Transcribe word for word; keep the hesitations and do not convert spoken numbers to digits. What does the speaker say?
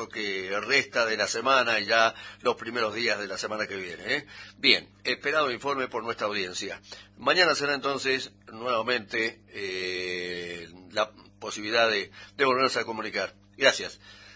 que resta de la semana y ya los primeros días de la semana que viene. ¿eh? Bien, esperado informe por nuestra audiencia. Mañana será entonces nuevamente eh, la posibilidad de, de volvernos a comunicar. Gracias.